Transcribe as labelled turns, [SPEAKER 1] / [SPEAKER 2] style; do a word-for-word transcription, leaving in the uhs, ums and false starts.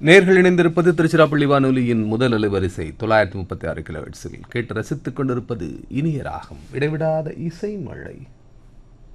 [SPEAKER 1] நேர்கள் இணைந்திருப்பது திருச்சிராப்பள்ளி வானொலியின் முதல் அலைவரிசை தொள்ளாயிரத்தி முப்பத்தி ஆறு கிலோஹெர்ட்ஸில் கேட்டு ரசித்துக் கொண்டிருப்பது இனிய ராகம், இடைவிடாத இசை மழை.